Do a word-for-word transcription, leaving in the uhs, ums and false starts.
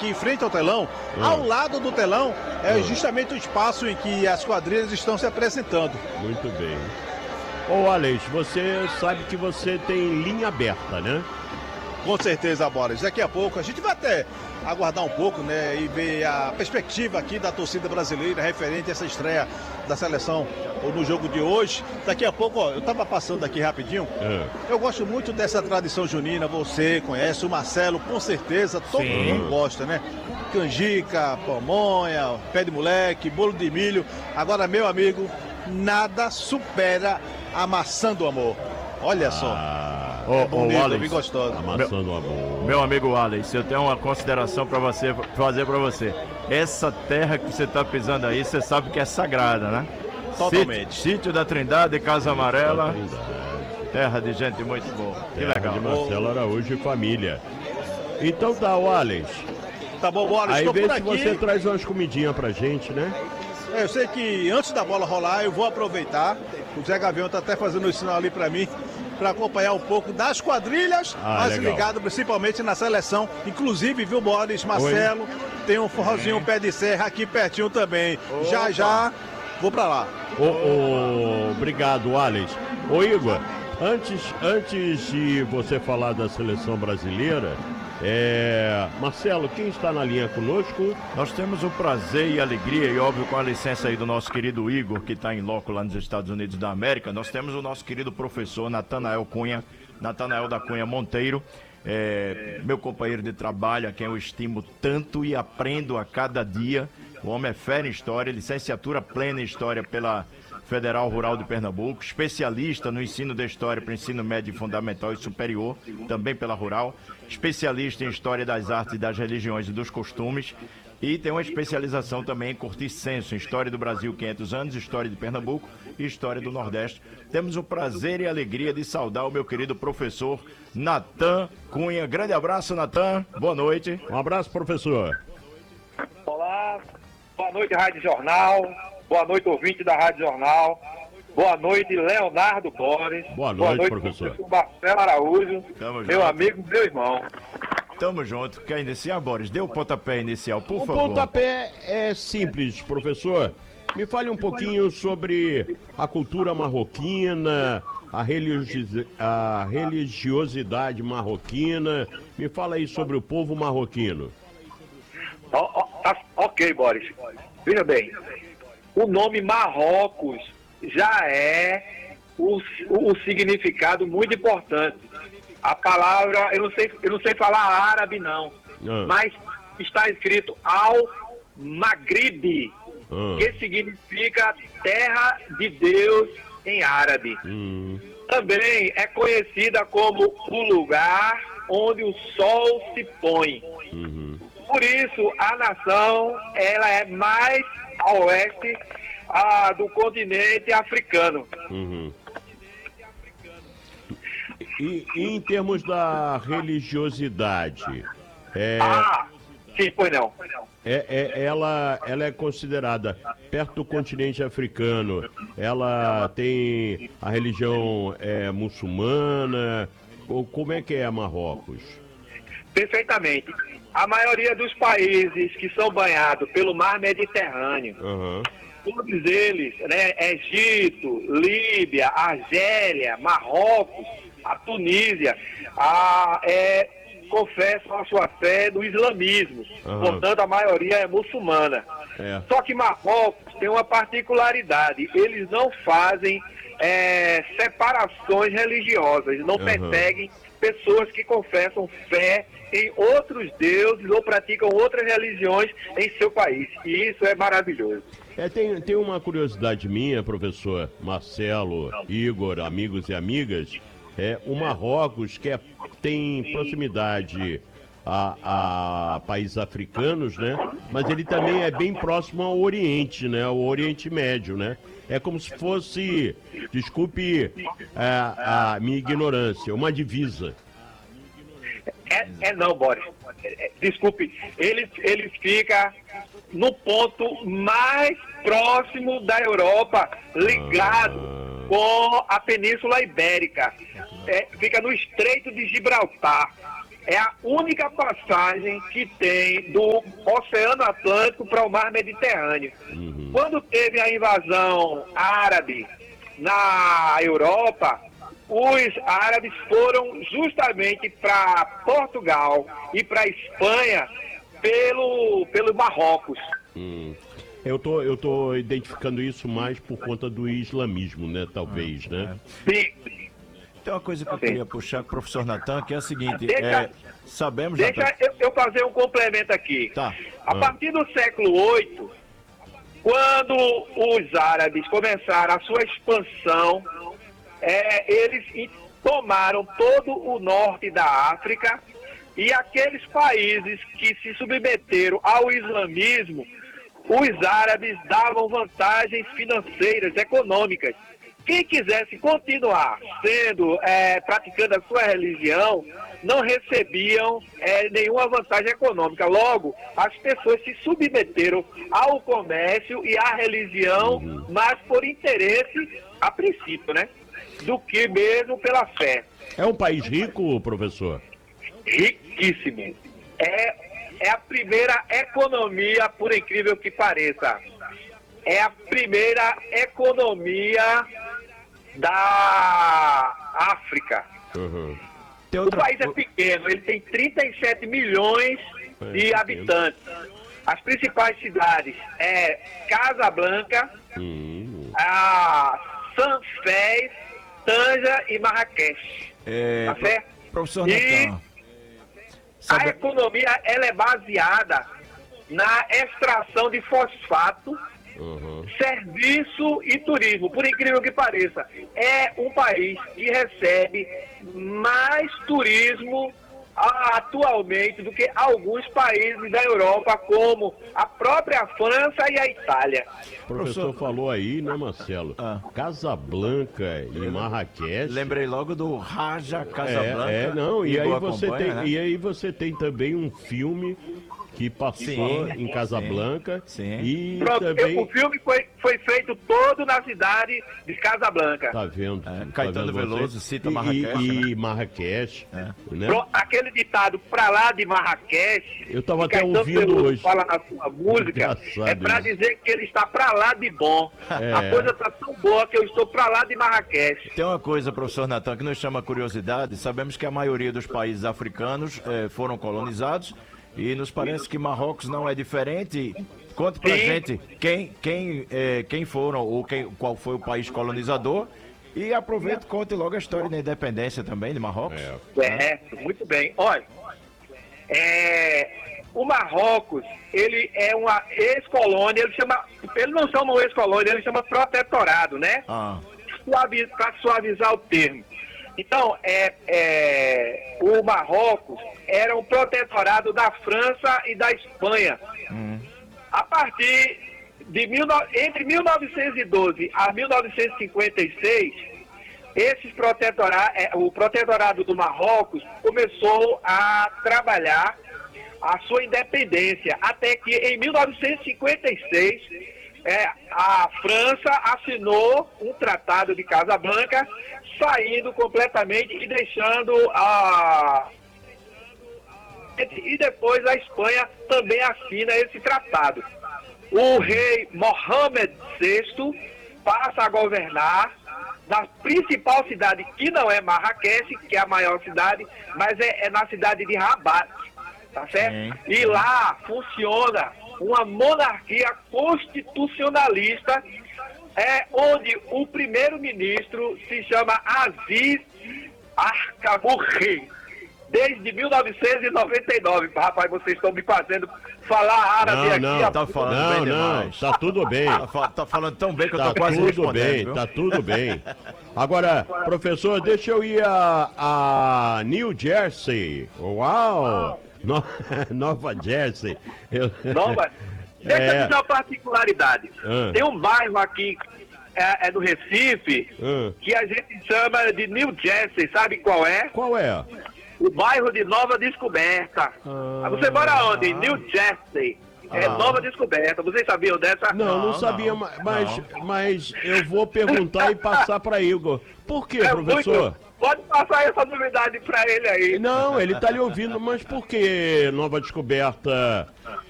aqui em frente ao telão. Hum. Ao lado do telão é hum. justamente o espaço em que as quadrilhas estão se apresentando. Muito bem. Ô Alex, você sabe que você tem linha aberta, né? Com certeza, Boris. Daqui a pouco a gente vai até aguardar um pouco, né, e ver a perspectiva aqui da torcida brasileira referente a essa estreia da seleção no jogo de hoje. Daqui a pouco, ó, eu tava passando aqui rapidinho. É. Eu gosto muito dessa tradição junina, você conhece, o Marcelo, com certeza, todo Sim. mundo gosta, né? Canjica, pamonha, pé de moleque, bolo de milho. Agora, meu amigo, nada supera a maçã do amor. Olha ah. só. Ô, é bonito, ô, Alex, bem gostoso. Meu, meu amigo Alex, eu tenho uma consideração para você fazer para você. Essa terra que você tá pisando aí, você sabe que é sagrada, né? Totalmente. Sítio, Sítio da Trindade, Casa Amarela. Terra de gente muito boa. Que terra legal. De Marcelo Araújo e família. Então tá, o Alex. Tá bom, o Alex, aí tô vê por se aqui. Você traz umas comidinhas pra gente, né? É, eu sei que antes da bola rolar, eu vou aproveitar. O Zé Gavião tá até fazendo um sinal ali pra mim, para acompanhar um pouco das quadrilhas, ah, mas legal. ligado principalmente na seleção. Inclusive, viu, Boris, Marcelo, Oi. tem um forrozinho é. pé de serra aqui pertinho também. Opa. Já, já, vou para lá. Ô, ô, obrigado, Alex. Ô, Igor, antes, antes de você falar da seleção brasileira, é... Marcelo, quem está na linha conosco? Nós temos o prazer e a alegria, e óbvio com a licença aí do nosso querido Igor, que está em loco lá nos Estados Unidos da América, nós temos o nosso querido professor Natanael Cunha, Natanael da Cunha Monteiro, é, meu companheiro de trabalho, a quem eu estimo tanto e aprendo a cada dia. O homem é fera em História, licenciatura plena em História pela Federal Rural de Pernambuco, especialista no ensino da História para o ensino médio, fundamental e superior, também pela Rural, especialista em História das Artes e das Religiões e dos Costumes, e tem uma especialização também em Curticenso, em História do Brasil, quinhentos anos, História de Pernambuco e História do Nordeste. Temos o prazer e a alegria de saudar o meu querido professor Natan Cunha. Grande abraço, Natan. Boa noite. Um abraço, professor. Olá, boa noite, Rádio Jornal. Boa noite, ouvinte da Rádio Jornal. Boa noite, Leonardo Boris. Boa noite, Boa noite professor. professor Marcelo Araújo. Tamo meu junto. amigo, meu irmão. Tamo junto. Quer iniciar, Boris? Dê o pontapé inicial, por o favor. O pontapé é simples, professor. Me fale um pouquinho sobre a cultura marroquina, a, religiosi- a religiosidade marroquina. Me fala aí sobre o povo marroquino. Oh, oh, tá, ok, Boris. Veja bem, o nome Marrocos já é o, o, o significado muito importante. A palavra, eu não sei, eu não sei falar árabe não, ah. mas está escrito Al-Maghrib, ah. que significa terra de Deus em árabe. Hum. Também é conhecida como o lugar onde o sol se põe. Uhum. Por isso, a nação ela é mais ao oeste ah, do continente africano. Uhum. E, e em termos da religiosidade, é, ah, sim, pois não. É, é, ela, ela é considerada perto do continente africano. Ela tem a religião é, muçulmana. Ou como é que é Marrocos? Perfeitamente. A maioria dos países que são banhados pelo mar Mediterrâneo, uhum. todos eles, né, Egito, Líbia, Argélia, Marrocos, a Tunísia, a, é, confessam a sua fé no islamismo. Uhum. Portanto, a maioria é muçulmana. É. Só que Marrocos tem uma particularidade. Eles não fazem é, separações religiosas. Não uhum. perseguem pessoas que confessam fé em outros deuses ou praticam outras religiões em seu país. E isso é maravilhoso. É, tem, tem uma curiosidade minha, professor Marcelo, Igor, amigos e amigas. É, o Marrocos, que é, tem proximidade a, a países africanos, né? Mas ele também é bem próximo ao Oriente, né? Ao Oriente Médio, né? É como se fosse, desculpe a, a minha ignorância, uma divisa. É, é não, Boris. É, é, desculpe, ele, ele fica no ponto mais próximo da Europa, ligado ah. com a Península Ibérica. É, fica no Estreito de Gibraltar. é a única passagem que tem do Oceano Atlântico para o Mar Mediterrâneo. Uhum. Quando teve a invasão árabe na Europa, os árabes foram justamente para Portugal e para Espanha pelo, pelo Marrocos. Hum. Eu tô, eu tô identificando isso mais por conta do islamismo, né? Talvez, ah, né? Sim. Tem uma coisa que eu queria puxar com o professor Natan, que é a seguinte, deixa, é, sabemos... Deixa Natan... eu, eu fazer um complemento aqui. Tá. A ah. partir do século oito, quando os árabes começaram a sua expansão, é, eles tomaram todo o norte da África e aqueles países que se submeteram ao islamismo, os árabes davam vantagens financeiras, econômicas. Quem quisesse continuar sendo, é, praticando a sua religião, não recebiam é, nenhuma vantagem econômica. Logo, as pessoas se submeteram ao comércio e à religião, uhum. mas por interesse, a princípio, né? Do que mesmo pela fé. É um país rico, professor? Riquíssimo. É, é a primeira economia, por incrível que pareça. É a primeira economia da África. Uhum. O país é pequeno, ele tem trinta e sete milhões é, de habitantes. As principais cidades é Casablanca, uhum. a Sanfés, Tanja e Marrakech. É, tá certo? Professor e Natan, a economia ela é baseada na extração de fosfato, uhum. serviço e turismo. Por incrível que pareça, é um país que recebe mais turismo atualmente do que alguns países da Europa, como a própria França e a Itália. O professor falou aí, né, Marcelo? Ah. Casablanca e Marrakech. Lembrei logo do Raja Casablanca. É, é não, e aí, você tem, né? e aí você tem também um filme que passou sim, em Casablanca. Sim, sim. E Pronto, também... o filme foi, foi feito todo na cidade de Casablanca. Tá vendo? É, tá Caetano vendo Veloso você? cita e, Marrakech. E, né? e Marrakech. É. Né? Pronto, aquele ditado pra lá de Marrakech. Eu tava até Caetano ouvindo Veloso hoje. fala na sua música. É pra isso. dizer que ele está pra lá de bom. É. A coisa tá tão boa que eu estou pra lá de Marrakech. Tem uma coisa, professor Natan, que nos chama curiosidade. Sabemos que a maioria dos países africanos eh, foram colonizados. E nos parece que Marrocos não é diferente. Conte pra Sim. gente quem, quem, é, quem foram ou quem, qual foi o país colonizador. E aproveita e conte logo a história da independência também de Marrocos. É, é muito bem. Olha, é, o Marrocos, ele é uma ex-colônia, ele chama, ele não chama ex-colônia, ele chama protetorado, né? Ah. Para suavizar o termo. Então, é, é, o Marrocos era um protetorado da França e da Espanha. Hum. A partir de mil, entre mil novecentos e doze a mil novecentos e cinquenta e seis, esses protetora, é, o protetorado do Marrocos começou a trabalhar a sua independência, até que em mil novecentos e cinquenta e seis é, a França assinou um tratado de Casablanca, saindo completamente e deixando a... E depois a Espanha também assina esse tratado. O rei Mohammed sexto passa a governar na principal cidade, que não é Marrakech, que é a maior cidade, mas é, é na cidade de Rabat, tá certo? Sim. E lá funciona uma monarquia constitucionalista, é onde o primeiro-ministro se chama Aziz Arkamurri, desde mil novecentos e noventa e nove. Rapaz, vocês estão me fazendo falar árabe não, aqui. Não, a... tá falando não, bem não, demais. Tá tudo bem. Tá, tá falando tão bem que tá eu tô quase tudo respondendo. Bem, viu? tá tudo bem. Agora, professor, deixa eu ir a, a New Jersey. Uau! No, Nova Jersey. Eu... Nova... Deixa eu é... dizer uma particularidade. Ah. Tem um bairro aqui, é, é do Recife, ah. que a gente chama de New Jersey. Sabe qual é? Qual é? O bairro de Nova Descoberta. Ah. Você mora onde? Em New Jersey. É ah. Nova Descoberta. Vocês sabiam dessa? Não, não, não sabia, não. Mas, não. mas eu vou perguntar e passar para Igor. Por quê, é professor? Muito... Pode passar essa novidade pra ele aí. Não, ele tá lhe ouvindo, mas por que Nova Descoberta